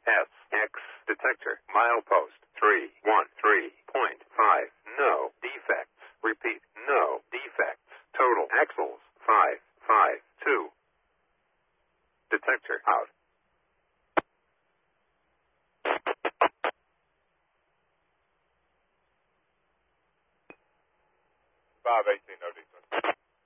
SX detector. Milepost 313.5. No defects. Repeat, no defects. Total axles 552. Detector out. Bobby.